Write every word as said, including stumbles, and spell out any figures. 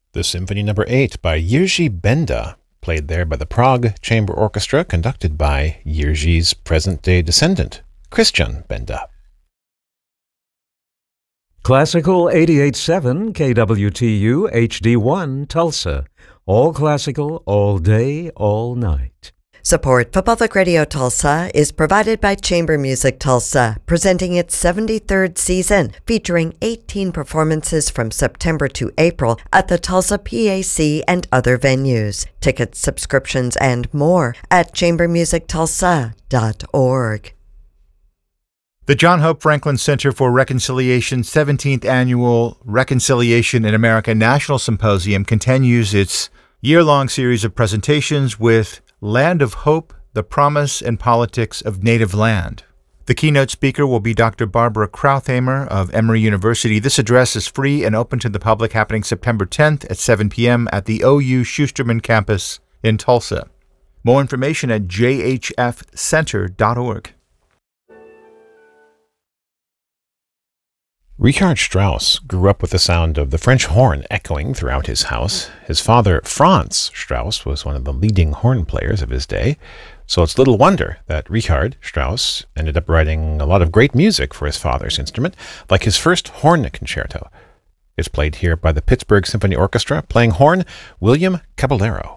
The Symphony Number eight by Jiří Benda, played there by the Prague Chamber Orchestra, conducted by Jiří's present-day descendant, Christian Benda. Classical eighty-eight point seven K W T U H D one Tulsa. All classical, all day, all night. Support for Public Radio Tulsa is provided by Chamber Music Tulsa, presenting its seventy-third season, featuring eighteen performances from September to April at the Tulsa P A C and other venues. Tickets, subscriptions, and more at chamber music tulsa dot org. The John Hope Franklin Center for Reconciliation's seventeenth Annual Reconciliation in America National Symposium continues its year-long series of presentations with Land of Hope, the Promise and Politics of Native Land. The keynote speaker will be Doctor Barbara Krauthamer of Emory University. This address is free and open to the public, happening September tenth at seven p.m. at the O U Schusterman campus in Tulsa. More information at j h f center dot org. Richard Strauss grew up with the sound of the French horn echoing throughout his house. His father, Franz Strauss, was one of the leading horn players of his day, so it's little wonder that Richard Strauss ended up writing a lot of great music for his father's instrument, like his first horn concerto. It's played here by the Pittsburgh Symphony Orchestra, playing horn, William Caballero.